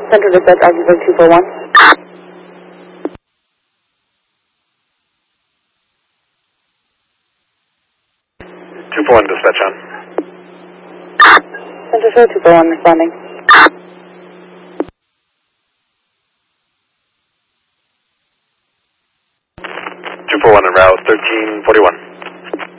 Center Dispatch, Occupant 241. 241 dispatch on. Center Show 241 responding. 241 en route, 1341.